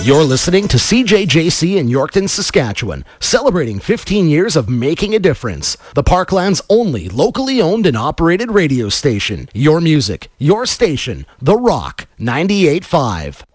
You're listening to CJJC in Yorkton, Saskatchewan, celebrating 15 years of making a difference. The Parkland's only locally owned and operated radio station. Your music, your station, The Rock 98.5.